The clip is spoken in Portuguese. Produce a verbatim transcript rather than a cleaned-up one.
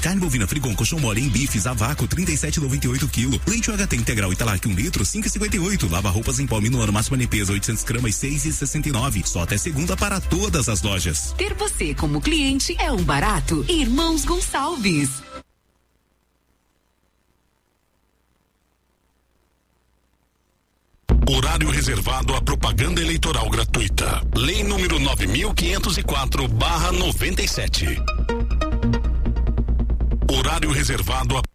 Carne bovina Frigom colchão mole em bifes a vácuo trinta e sete e noventa e oito quilo. Leite U H T integral Italac um litro cinco e cinquenta e oito. Lava roupas em pó Minuano máxima limpeza oitocentos gramas seis e sessenta e nove. Só até segunda para todas as lojas. Ter você como cliente é um barato. Irmãos Gonçalves. Horário reservado à propaganda eleitoral gratuita. Lei número nove mil quinhentos e quatro barra noventa e sete. Horário reservado a